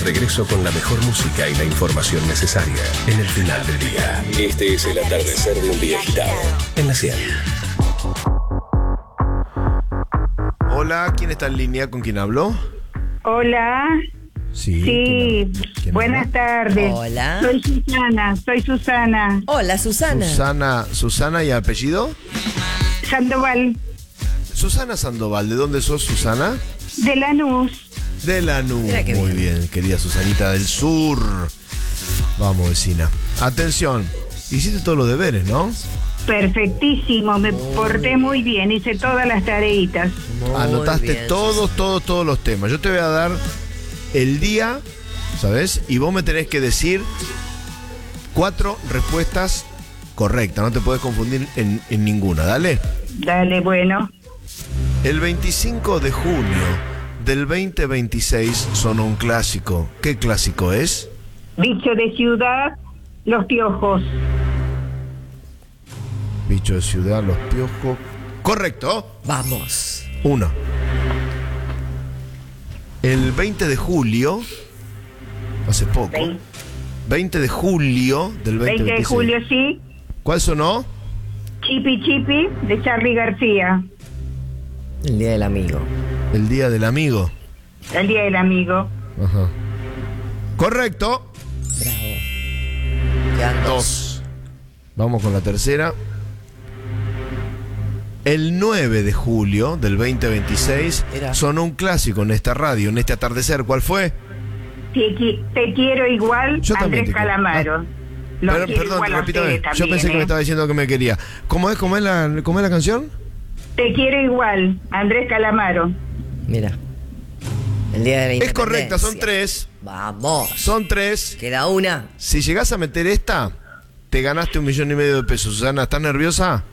Regreso con la mejor música y la información necesaria en el final del día. Este es el atardecer de un día agitado en la 100. Hola, ¿quién está en línea? ¿Con quién hablo? Hola. Sí. ¿Quién Buenas habla? tardes. Hola. Soy Susana. Hola, Susana. Susana y apellido. Sandoval, Susana Sandoval, ¿de dónde sos, Susana? de Lanús. De Lanús. Mira qué Muy bien, querida Susanita del Sur. Vamos, vecina. Atención, hiciste todos los deberes, ¿no? Perfectísimo, me porté muy bien, hice todas las tareitas. Anotaste bien, todos los temas. Yo te voy a dar el día, ¿sabes? Y vos me tenés que decir 4 respuestas correctas. No te puedes confundir en ninguna. Dale. Dale, bueno. El 25 de junio del 2026 sonó un clásico. ¿Qué clásico es? Bicho de ciudad, Los Piojos. Bicho de ciudad, Los Piojos. Correcto. Vamos. 1. El 20 de julio, hace poco, 20 de julio del 2026. 20 de julio, sí. ¿Cuál sonó? Chipi Chipi, de Charly García. El día del amigo. El Día del Amigo. El Día del Amigo. Ajá. Correcto. Bravo. Quedan 2. Vamos con la tercera. El 9 de julio del 2026 sonó un clásico en esta radio, en este atardecer. ¿Cuál fue? Te quiero igual, Yo también Andrés te quiero. Calamaro. Los quiero Perdón, igual a repítame. ustedes Yo también, pensé que me estaba diciendo que me quería. ¿Cómo es la canción? Te quiero igual, Andrés Calamaro. Mira. El día de la Es correcta, son independencia. 3. Vamos. Son 3. Queda una. Si llegás a meter esta, te ganaste 1,5 millones de pesos. Susana, ¿estás nerviosa?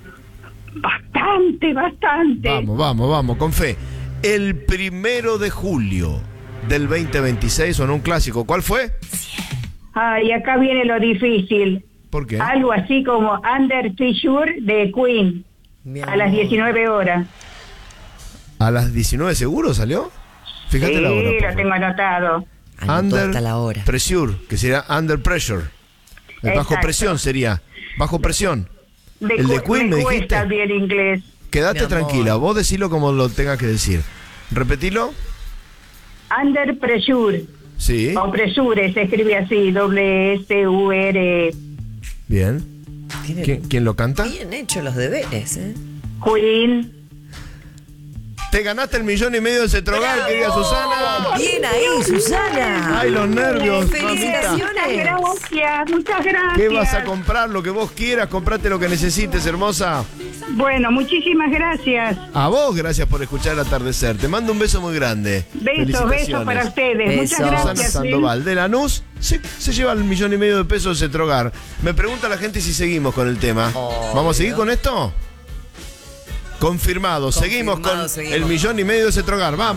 Bastante. Vamos, con fe. El 1 de julio del 2026 sonó un clásico. ¿Cuál fue? Ay, acá viene lo difícil. ¿Por qué? Algo así como Under Fissure de Queen. Mi A las amor. 19 horas. ¿A las 19 seguro salió? Fíjate Sí, la hora. por lo favor. tengo anotado. Anotó hasta la hora. Pressure, que sería Under Pressure. Bajo Exacto. presión sería. Bajo presión. El de Queen, me cuesta dijiste. bien inglés. Quédate Mi amor. tranquila, vos decilo como lo tengas que decir. Repetilo. Under Pressure. Sí. O Pressure, se escribe así, W-S-U-R. Bien. Tienen ¿Quién lo canta? bien hecho los deberes, ¿eh? Queen. Te ganaste 1,5 millones de Cetrogal, querida Susana. Bien ahí, Susana. Ay, los nervios, mamita. Felicitaciones. Muchas gracias. ¿Qué vas a comprar? Lo que vos quieras, comprate lo que necesites, hermosa. Bueno, muchísimas gracias. A vos, gracias por escuchar el atardecer. Te mando un beso muy grande. Besos para ustedes. Besos. Muchas Susana gracias. Sandoval de Lanús se lleva 1,5 millones de pesos de Cetrogar. Me pregunta la gente si seguimos con el tema. Obvio. ¿Vamos a seguir con esto? Confirmado. Seguimos con seguimos. 1,5 millones de Cetrogar. Vamos.